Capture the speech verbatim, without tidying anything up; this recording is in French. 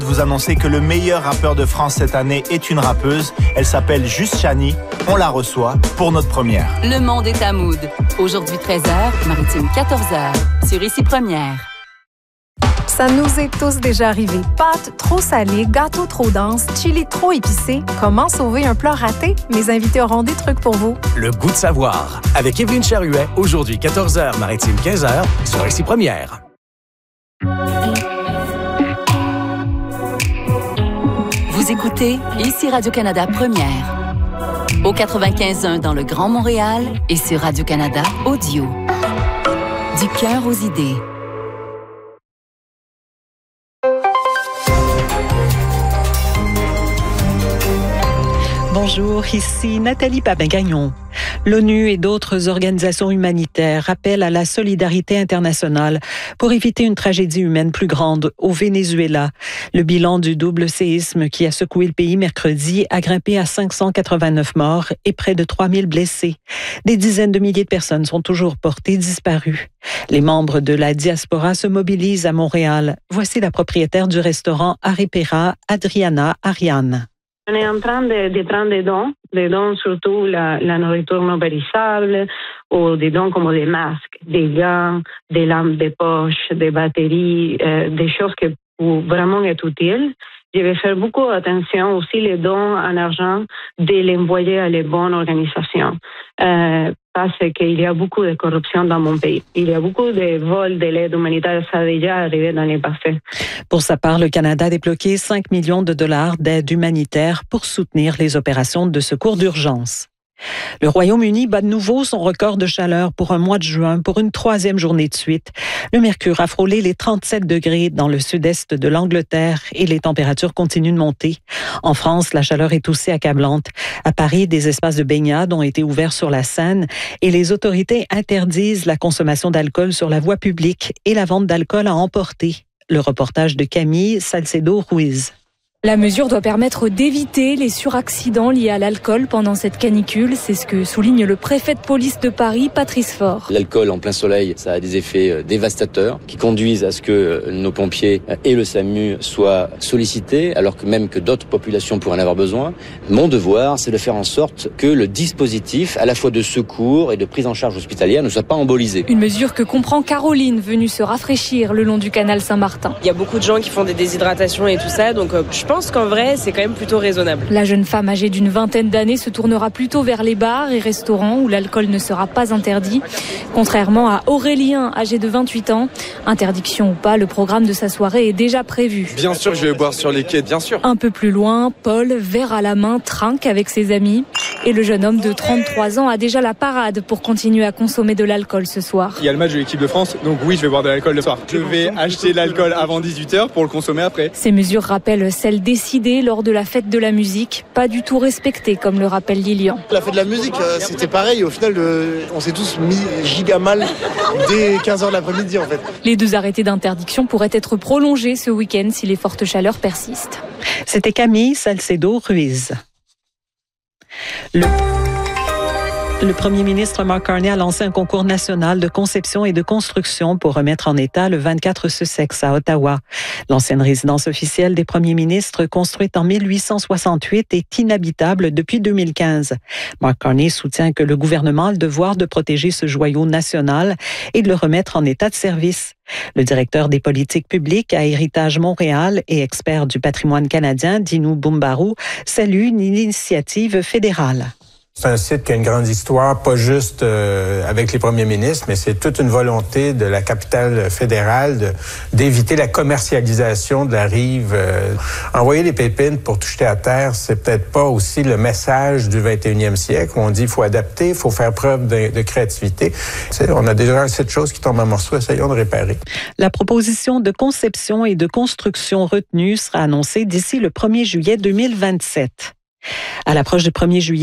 Vous annoncez que le meilleur rappeur de France cette année est une rappeuse. Elle s'appelle Juste Chani. On la reçoit pour notre première. Le monde est à Mood. Aujourd'hui treize heures, Maritime quatorze heures. Sur Ici Première. Ça nous est tous déjà arrivé. Pâtes trop salées, gâteaux trop denses, chili trop épicé. Comment sauver un plat raté? Mes invités auront des trucs pour vous. Le goût de savoir. Avec Evelyne Charuet, aujourd'hui quatorze heures, Maritime quinze heures, sur Ici Première. Vous écoutez Ici Radio-Canada Première. Au quatre-vingt-quinze point un dans le Grand Montréal et sur Radio-Canada Audio. Du cœur aux idées. Bonjour, ici Nathalie Papin-Gagnon. L'ONU et d'autres organisations humanitaires appellent à la solidarité internationale pour éviter une tragédie humaine plus grande au Venezuela. Le bilan du double séisme qui a secoué le pays mercredi a grimpé à cinq cent quatre-vingt-neuf morts et près de trois mille blessés. Des dizaines de milliers de personnes sont toujours portées disparues. Les membres de la diaspora se mobilisent à Montréal. Voici la propriétaire du restaurant Aripera, Adriana Ariane. On est en train de, de prendre des dons, des dons surtout la, la nourriture non périssable, ou des dons comme des masques, des gants, des lampes de poche, des batteries, euh, des choses qui peuvent vraiment être utiles. Je vais faire beaucoup attention aussi les dons en argent de les envoyer à les bonnes organisations. Euh, parce qu'il y a beaucoup de corruption dans mon pays. Il y a beaucoup de vols de l'aide humanitaire, ça a déjà arrivé dans le passé. Pour sa part, le Canada a débloqué cinq millions de dollars d'aide humanitaire pour soutenir les opérations de secours d'urgence. Le Royaume-Uni bat de nouveau son record de chaleur pour un mois de juin pour une troisième journée de suite. Le mercure a frôlé les trente-sept degrés dans le sud-est de l'Angleterre et les températures continuent de monter. En France, la chaleur est aussi accablante. À Paris, des espaces de baignade ont été ouverts sur la Seine et les autorités interdisent la consommation d'alcool sur la voie publique et la vente d'alcool à emporter. Le reportage de Camille Salcedo-Ruiz. La mesure doit permettre d'éviter les suraccidents liés à l'alcool pendant cette canicule. C'est ce que souligne le préfet de police de Paris, Patrice Faure. L'alcool en plein soleil, ça a des effets dévastateurs qui conduisent à ce que nos pompiers et le SAMU soient sollicités, alors que même que d'autres populations pourraient en avoir besoin. Mon devoir, c'est de faire en sorte que le dispositif, à la fois de secours et de prise en charge hospitalière, ne soit pas embolisé. Une mesure que comprend Caroline, venue se rafraîchir le long du canal Saint-Martin. Il y a beaucoup de gens qui font des déshydratations et tout ça, donc je Je pense qu'en vrai, c'est quand même plutôt raisonnable. La jeune femme âgée d'une vingtaine d'années se tournera plutôt vers les bars et restaurants où l'alcool ne sera pas interdit. Contrairement à Aurélien, âgé de vingt-huit ans, interdiction ou pas, le programme de sa soirée est déjà prévu. Bien sûr, je vais boire sur les quais, bien sûr. Un peu plus loin, Paul, verre à la main, trinque avec ses amis. Et le jeune homme de trente-trois ans a déjà la parade pour continuer à consommer de l'alcool ce soir. Il y a le match de l'équipe de France, donc oui, je vais boire de l'alcool le soir. Je vais acheter l'alcool avant dix-huit heures pour le consommer après. Ces mesures rappellent celles décidées lors de la fête de la musique, pas du tout respectées, comme le rappelle Lilian. La fête de la musique, c'était pareil. Au final, on s'est tous mis giga mal dès quinze heures de l'après-midi, en fait. Les deux arrêtés d'interdiction pourraient être prolongés ce week-end si les fortes chaleurs persistent. C'était Camille Salcedo-Ruiz. Le... Le premier ministre Mark Carney a lancé un concours national de conception et de construction pour remettre en état le vingt-quatre Sussex à Ottawa. L'ancienne résidence officielle des premiers ministres, construite en mille huit cent soixante-huit, est inhabitable depuis deux mille quinze. Mark Carney soutient que le gouvernement a le devoir de protéger ce joyau national et de le remettre en état de service. Le directeur des politiques publiques à Héritage Montréal et expert du patrimoine canadien, Dinu Bumbaru, salue une initiative fédérale. C'est un site qui a une grande histoire, pas juste euh, avec les premiers ministres, mais c'est toute une volonté de la capitale fédérale de, d'éviter la commercialisation de la rive. Euh, envoyer les pépines pour tout jeter à terre, c'est peut-être pas aussi le message du vingt et unième siècle où on dit qu'il faut adapter, il faut faire preuve de, de créativité. T'sais, on a déjà cette chose qui tombe en morceaux, essayons de réparer. La proposition de conception et de construction retenue sera annoncée d'ici le premier juillet deux mille vingt-sept. À l'approche du premier juillet,